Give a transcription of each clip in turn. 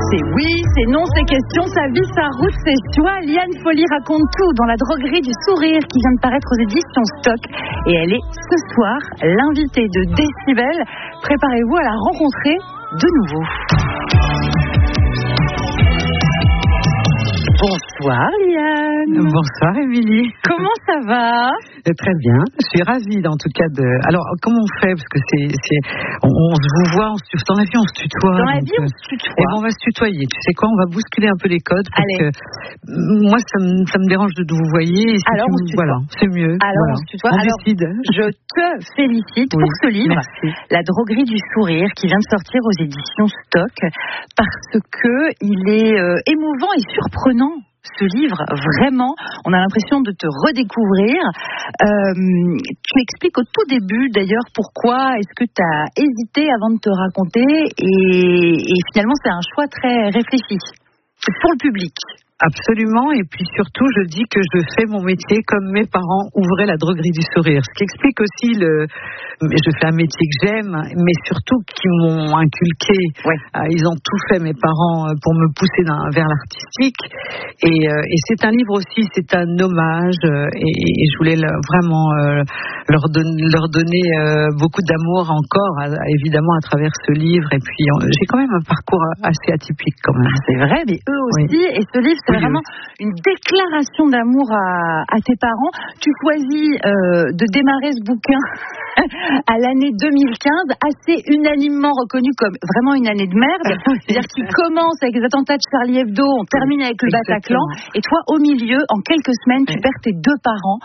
C'est oui, c'est non, c'est question, sa vie, sa route, ses choix. Liane Folly raconte tout dans La droguerie du sourire qui vient de paraître aux éditions Stock. Et elle est ce soir l'invitée de Décibel. Préparez-vous à la rencontrer de nouveau. Bonsoir Liane. Bonsoir Émilie. Comment ça va? Très bien. Je suis ravie en tout cas de. Alors comment on fait? Parce que on vous voit, dans la vie on se tutoie. Dans la vie on se tutoie. Et on va se tutoyer. Tu sais quoi? On va bousculer un peu les codes. Parce que moi ça me dérange de vous voyer. Alors on se tutoie. Voilà, c'est mieux. Alors voilà. on se tutoie. On Alors décide. je te félicite pour ce livre, merci. La droguerie du sourire, qui vient de sortir aux éditions Stock, parce que il est émouvant et surprenant. Ce livre, vraiment, on a l'impression de te redécouvrir. Tu expliques au tout début, d'ailleurs, pourquoi est-ce que tu as hésité avant de te raconter, et finalement, c'est un choix très réfléchi. C'est pour le public. Absolument, et puis surtout, je dis que je fais mon métier comme mes parents ouvraient la droguerie du sourire. Ce qui explique aussi je fais un métier que j'aime, mais surtout qui m'ont inculqué. Ouais. Ils ont tout fait, mes parents, pour me pousser vers l'artistique. Et c'est un livre aussi, c'est un hommage, et je voulais vraiment leur donner beaucoup d'amour encore, évidemment, à travers ce livre. Et puis, j'ai quand même un parcours assez atypique, quand même. C'est vrai, mais eux aussi, oui. Et ce livre, c'est vraiment une déclaration d'amour à tes parents. Tu choisis de démarrer ce bouquin à l'année 2015, assez unanimement reconnu comme vraiment une année de merde. C'est-à-dire qu'il commence avec les attentats de Charlie Hebdo, on termine avec le Bataclan, et toi, au milieu, en quelques semaines, tu perds tes deux parents.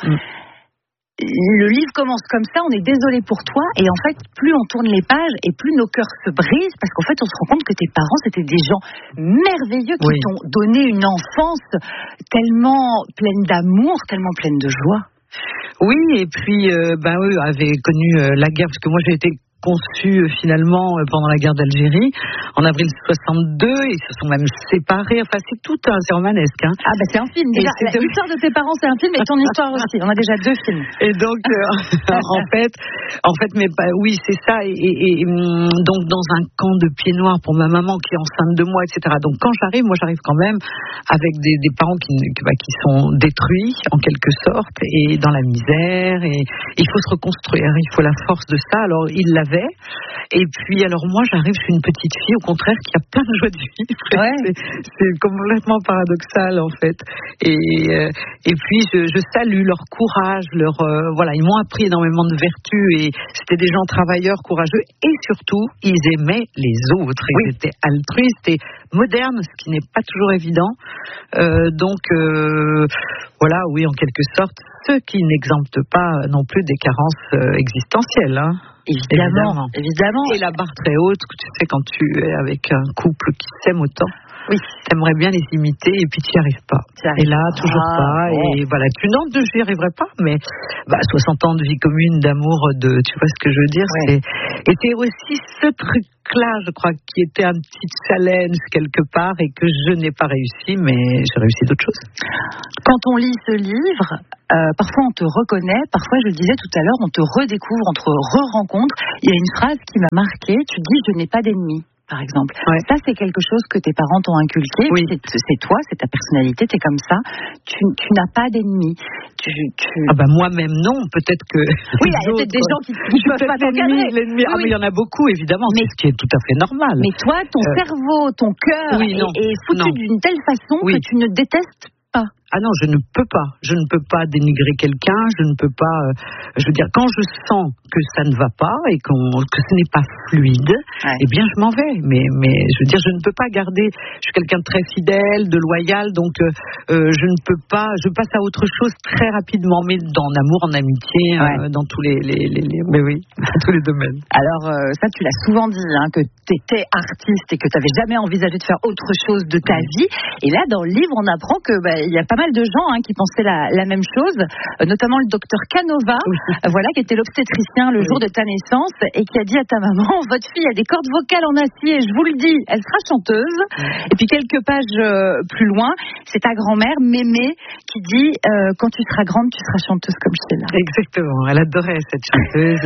Le livre commence comme ça, on est désolé pour toi, et en fait, plus on tourne les pages et plus nos cœurs se brisent, parce qu'en fait, on se rend compte que tes parents, c'était des gens merveilleux qui t'ont donné une enfance tellement pleine d'amour, tellement pleine de joie. Oui, et puis, eux avaient connu la guerre, parce que moi, j'ai été conçus finalement pendant la guerre d'Algérie en avril 62, ils se sont même séparés, enfin c'est romanesque. Hein. Ah c'est un film déjà, l'histoire de tes parents c'est un film, et ton histoire aussi, on a déjà deux films. Et donc en fait oui c'est ça, et donc dans un camp de pieds noirs pour ma maman qui est enceinte de moi, etc. Donc quand j'arrive quand même avec des parents qui sont détruits en quelque sorte, et dans la misère, et il faut se reconstruire, il faut la force de ça. Alors il l'avait. Et puis, alors moi, j'arrive, je suis une petite fille, au contraire, qui a plein de joie de vivre. Ouais. C'est complètement paradoxal, en fait. Et puis, je salue leur courage, ils m'ont appris énormément de vertus, et c'était des gens travailleurs, courageux, et surtout, ils aimaient les autres. Ils étaient altruistes et modernes, ce qui n'est pas toujours évident. En quelque sorte, ceux qui n'exemptent pas non plus des carences existentielles, hein. Évidemment. Et la barre très haute, tu sais, quand tu es avec un couple qui s'aime autant, t'aimerais bien les imiter, et puis tu n'y arrives pas. Et là, toujours pas. Et voilà, je n'y arriverai pas, mais 60 ans de vie commune, d'amour, tu vois ce que je veux dire. Et c'est aussi ce truc-là, je crois, qui était un petit challenge quelque part, et que je n'ai pas réussi, mais j'ai réussi d'autres choses. Quand on lit ce livre, parfois on te reconnaît, parfois, je le disais tout à l'heure, on te redécouvre, on te re-rencontre. Il y a une phrase qui m'a marquée, tu dis « je n'ai pas d'ennemis ». Par exemple. Ça, c'est quelque chose que tes parents t'ont inculqué. Oui. C'est toi, c'est ta personnalité, t'es comme ça. Tu n'as pas d'ennemis. Moi-même, non. Peut-être que. Oui, il y a peut-être des gens qui ne peuvent pas t'encadrer. Mais il y en a beaucoup, évidemment. Mais ce qui est tout à fait normal. Mais toi, ton cerveau, ton cœur est foutu d'une telle façon que tu ne détestes pas. Ah non, je ne peux pas dénigrer quelqu'un, je ne peux pas, je veux dire, quand je sens que ça ne va pas et que ce n'est pas fluide, eh bien je m'en vais, mais je veux dire, je ne peux pas garder, je suis quelqu'un de très fidèle, de loyal, donc je ne peux pas, je passe à autre chose très rapidement, mais dans l'amour, en amitié, dans tous mais oui, dans tous les domaines. Alors ça, tu l'as souvent dit, que tu étais artiste et que tu n'avais jamais envisagé de faire autre chose de ta vie, et là dans le livre on apprend que il y a pas mal mal de gens qui pensaient la même chose, notamment le docteur Canova, qui était l'obstétricien le jour de ta naissance et qui a dit à ta maman, votre fille a des cordes vocales en acier, je vous le dis, elle sera chanteuse. Et puis quelques pages plus loin, c'est ta grand-mère, Mémé, qui dit, quand tu seras grande, tu seras chanteuse comme Sheila. Exactement, elle adorait cette chanteuse.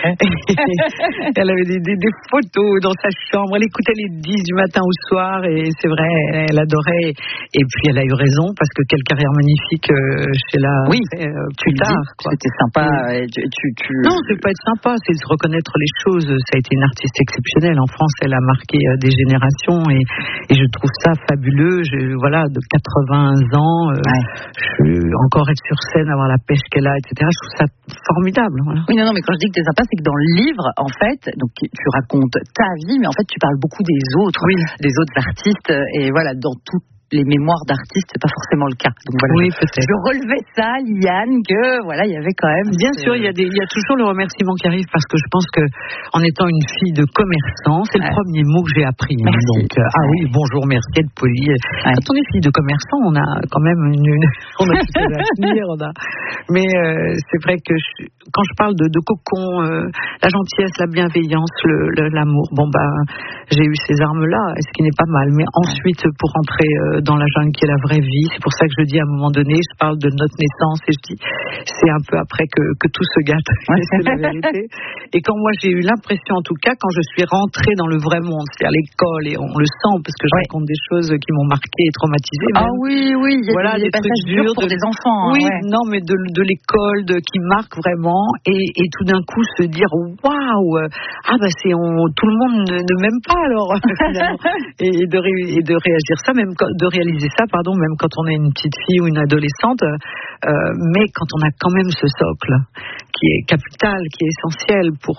Elle avait des photos dans sa chambre, elle écoutait les 10 du matin au soir et c'est vrai, elle adorait. Et puis elle a eu raison parce que quelle carrière magnifique Sheila plus tard. C'était sympa. Non, c'est pas être sympa, c'est se reconnaître les choses. Ça a été une artiste exceptionnelle. En France, elle a marqué des générations et je trouve ça fabuleux. De 80 ans, encore être sur scène, avoir la pêche qu'elle a, etc. Je trouve ça formidable. Voilà. Oui, non, mais quand je dis que t'es sympa, c'est que dans le livre, en fait, donc tu racontes ta vie, mais en fait, tu parles beaucoup des autres artistes, et voilà, dans tout. Les mémoires d'artistes, c'est pas forcément le cas. Donc voilà, peut-être. Je relevais ça, Liane, que il y avait quand même. Bien sûr, il y a toujours le remerciement qui arrive parce que je pense que, en étant une fille de commerçant, c'est le premier mot que j'ai appris. Donc, bonjour, merci, être poli. Quand on est fille de commerçant, on a quand même on a tout à l'avenir, Mais c'est vrai que quand je parle de cocon, la gentillesse, la bienveillance, l'amour, j'ai eu ces armes-là, ce qui n'est pas mal. Mais ensuite, pour rentrer dans la jungle qui est la vraie vie, c'est pour ça que je dis à un moment donné, je parle de notre naissance et je dis c'est un peu après que tout se gâte. C'est la vérité. Et quand moi j'ai eu l'impression, en tout cas, quand je suis rentrée dans le vrai monde, c'est-à-dire l'école, et on le sent parce que je raconte des choses qui m'ont marquée et traumatisée. Ah oui, il y a des passages durs pour des enfants. Non, mais de l'école qui marque vraiment et tout d'un coup se dire waouh, tout le monde ne m'aime pas alors et de réagir ça, même de réaliser ça, même quand on est une petite fille ou une adolescente, mais quand on a quand même ce socle qui est capital, qui est essentiel pour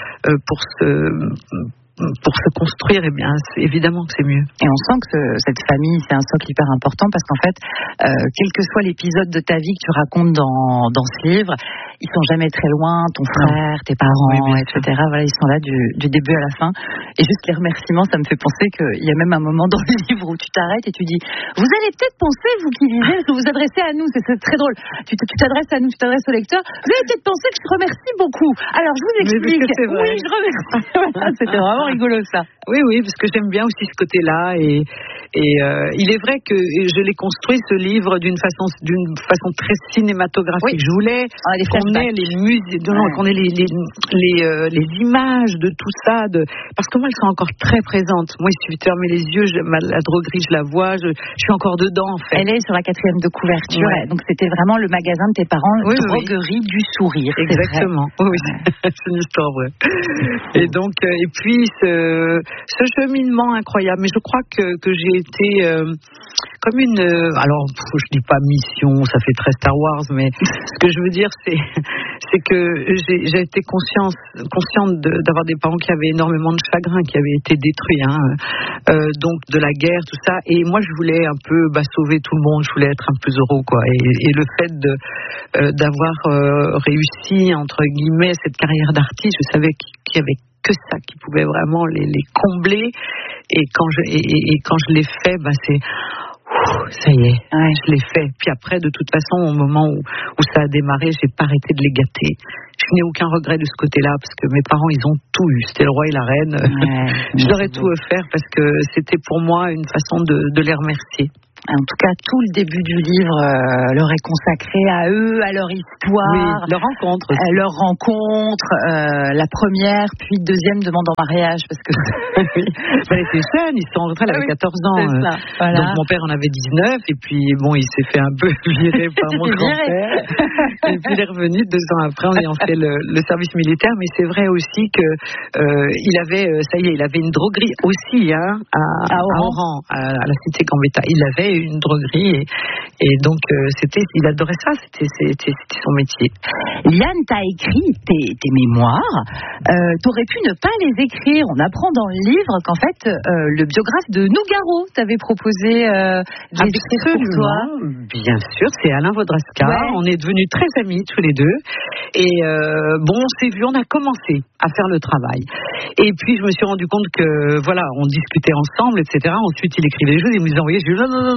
se construire, c'est évidemment que c'est mieux. Et on sent que cette famille, c'est un socle hyper important parce qu'en fait, quel que soit l'épisode de ta vie que tu racontes dans ce livre, ils sont jamais très loin, ton frère, tes parents, etc. Voilà, ils sont là du début à la fin. Et juste les remerciements, ça me fait penser qu'il y a même un moment dans le livre où tu t'arrêtes et tu dis, vous allez peut-être penser, vous qui lisez, que vous vous adressez à nous, c'est très drôle. Tu t'adresses à nous, tu t'adresses au lecteur, vous allez peut-être penser que je remercie beaucoup. Alors je vous explique. Oui, je remercie. C'était vraiment rigolo ça. Oui, parce que j'aime bien aussi ce côté-là et il est vrai que je l'ai construit ce livre d'une façon très cinématographique. Je voulais qu'on ait les musées, qu'on ait les images de tout ça, parce que moi elles sont encore très présentes. Moi il suffit de fermer les yeux, la droguerie je la vois, je suis encore dedans en fait. Elle est sur la 4e de couverture, donc c'était vraiment le magasin de tes parents, droguerie du sourire. Exactement. C'est une histoire vraie. Et donc et puis ce cheminement incroyable, mais je crois que j'ai été comme une alors je dis pas mission, ça fait très Star Wars, mais ce que je veux dire c'est que j'ai été consciente d'avoir des parents qui avaient énormément de chagrin, qui avaient été détruits, donc de la guerre, tout ça, et moi je voulais un peu sauver tout le monde, je voulais être un peu Zorro quoi, et le fait d'avoir réussi entre guillemets cette carrière d'artiste, je savais qu'il y avait que ça qui pouvait vraiment les combler, et quand je l'ai fait, c'est ça y est, je l'ai fait. Puis après, de toute façon, au moment où ça a démarré, j'ai pas arrêté de les gâter. Je n'ai aucun regret de ce côté-là, parce que mes parents, ils ont tout eu. C'était le roi et la reine. Je leur ai tout offert parce que c'était pour moi une façon de les remercier. En tout cas, tout le début du livre leur est consacré à eux, à leur histoire, leur rencontre, la première, puis deuxième demande en mariage, parce que elle était jeune, ils sont rentrés, elle avait 14 ans, donc mon père en avait 19, et puis il s'est fait un peu virer par mon grand-père, et puis il est revenu 2 ans après en ayant fait le service militaire. Mais c'est vrai aussi que il avait une droguerie aussi à Oran, à la cité Gambetta. Il avait une droguerie et donc il adorait ça, c'était son métier. Liane, t'as écrit tes mémoires, t'aurais pu ne pas les écrire. On apprend dans le livre qu'en fait le biographe de Nougaro t'avait proposé de les écrire pour toi. Bien sûr, c'est Alain Vodraska. On est devenus très amis tous les deux et on s'est vu, on a commencé à faire le travail et puis je me suis rendu compte que on discutait ensemble, etc. Ensuite il écrivait les choses, il me disait envoyer, je dis non,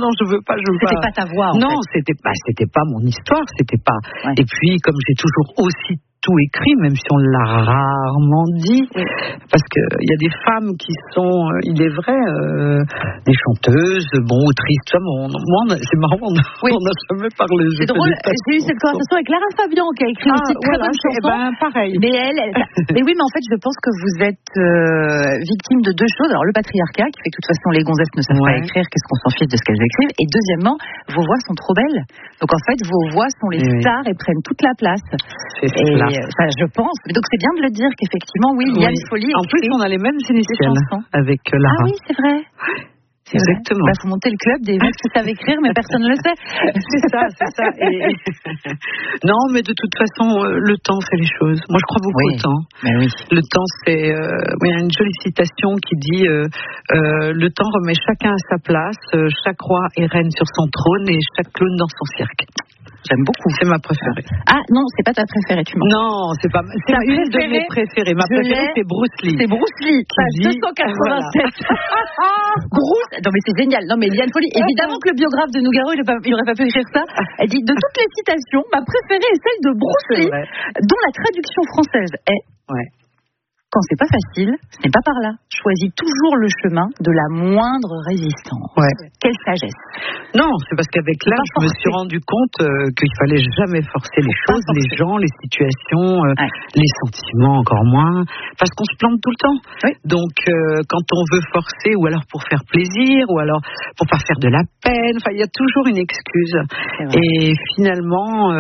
non, je veux pas. C'était pas ta voix. Non, c'était pas mon histoire, c'était pas. Ouais. Et puis, comme j'ai toujours aussi tout écrit, même si on l'a rarement dit, parce que il y a des femmes qui sont, il est vrai, des chanteuses, autrices, tout ça. Moi, c'est marrant, on n'a jamais parlé. C'est drôle. J'ai eu cette conversation avec Lara Fabian qui a écrit aussi très bonne chanson. Pareil. Mais mais oui, mais en fait, je pense que vous êtes victime de deux choses. Alors, le patriarcat qui fait que de toute façon les gonzesses ne savent pas écrire, qu'est-ce qu'on s'en fiche de ce qu'elles écrivent. Et deuxièmement, vos voix sont trop belles. Donc en fait, vos voix sont les stars et prennent toute la place. Enfin, je pense. Mais donc c'est bien de le dire qu'effectivement, oui, Liane Folly. En plus, on a les mêmes initiales avec Lara. Ah oui, c'est vrai. Exactement. Il faut monter le club des mecs qui savent écrire, mais personne ne le sait. C'est ça. Non, mais de toute façon, le temps fait les choses. Moi, je crois beaucoup au temps. Mais oui. Le temps, c'est. Il y a une jolie citation qui dit le temps remet chacun à sa place, chaque roi est reine sur son trône et chaque clown dans son cirque. J'aime beaucoup. C'est ma préférée. Ah non, c'est pas ta préférée, tu mens. Non, c'est pas. C'est une de mes préférées. Ma préférée, c'est Bruce Lee. C'est Bruce Lee. Page 287. Voilà. Bruce. Non mais c'est génial. Non mais Liane Folly. Évidemment que le biographe de Nougaro, il aurait pas pu écrire ça. Elle dit de toutes les citations, ma préférée est celle de Bruce Lee, dont la traduction française est. Quand c'est pas facile, ce n'est pas par là. Choisis toujours le chemin de la moindre résistance. Quelle sagesse. Non, c'est parce qu'avec l'âge, je me suis rendu compte qu'il fallait jamais forcer les choses, les gens, les situations, les sentiments encore moins, parce qu'on se plante tout le temps. Donc, quand on veut forcer, ou alors pour faire plaisir, ou alors pour pas faire de la peine, il y a toujours une excuse. Et finalement,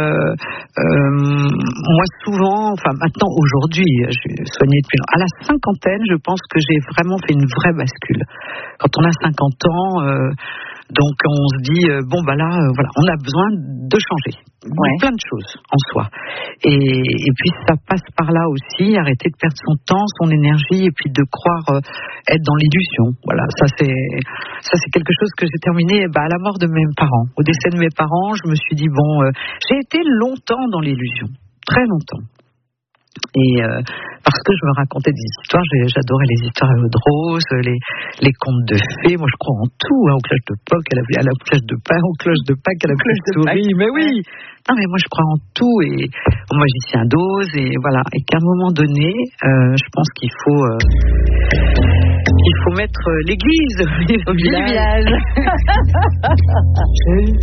moi souvent, maintenant aujourd'hui, je suis soignée depuis à la cinquantaine, je pense que j'ai vraiment fait une vraie bascule. Quand on a 50 ans, donc on se dit, on a besoin de changer. Plein de choses en soi. Et puis ça passe par là aussi, arrêter de perdre son temps, son énergie, et puis de croire être dans l'illusion. Voilà, ça c'est quelque chose que j'ai terminé à la mort de mes parents. Au décès de mes parents, je me suis dit, j'ai été longtemps dans l'illusion, très longtemps. Et parce que je me racontais des histoires, j'adorais les histoires à l'eau de rose, les contes de fées. Moi, je crois en tout, aux cloches de Pâques, à la cloche de Pâques, aux cloches de Pâques, à la cloche de souris. Mais oui, non, mais moi, je crois en tout et au magicien d'Oz et voilà. Et qu'à un moment donné, je pense qu'il faut mettre l'église au village.